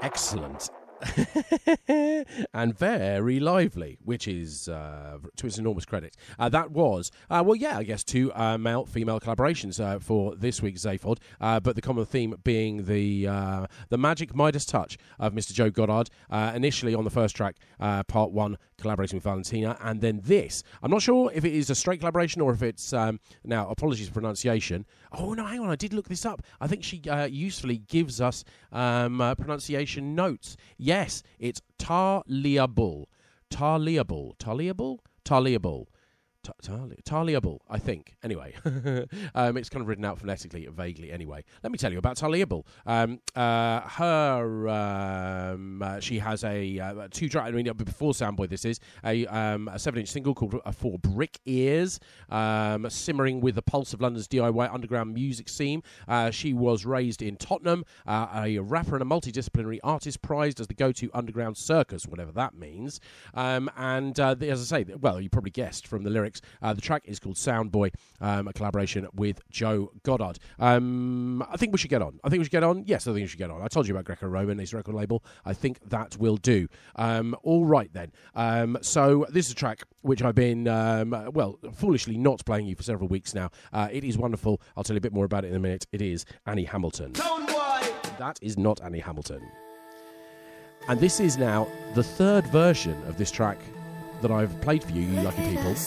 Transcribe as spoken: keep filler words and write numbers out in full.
excellent. And very lively, which is uh, to its enormous credit. Uh, that was, uh, well, yeah, I guess two uh, male-female collaborations uh, for this week's Zaphod, uh, but the common theme being the uh, the magic Midas touch of Mister Joe Goddard, uh, initially on the first track, uh, part one, collaborating with Valentina, and then this. I'm not sure if it is a straight collaboration or if it's, um, now, apologies for pronunciation. Oh, no, hang on, I did look this up. I think she uh, usefully gives us um, uh, pronunciation notes. Yes, it's Tarliable. Tarliable. Tarliable? Tarliable. Tarliable, I think. Anyway, um, it's kind of written out phonetically, vaguely. Anyway, let me tell you about Tarliable. Um, uh, her, um, uh, she has a uh, two track. I mean, before Soundboy, this is a um, a seven inch single called uh, "For Brick Ears," um, simmering with the pulse of London's D I Y underground music scene. Uh, she was raised in Tottenham, uh, a rapper and a multidisciplinary artist, prized as the go-to underground circus, whatever that means. Um, and uh, the, as I say, well, you probably guessed from the lyrics. Uh, the track is called Soundboy, um, a collaboration with Joe Goddard. Um, I think we should get on. I think we should get on. Yes, I think we should get on. I told you about Greco-Roman, his record label. I think that will do. Um, all right, then. Um, so this is a track which I've been, um, well, foolishly not playing you for several weeks now. Uh, it is wonderful. I'll tell you a bit more about it in a minute. It is Annie Hamilton. That is not Annie Hamilton. And this is now the third version of this track that I've played for you, you lucky people.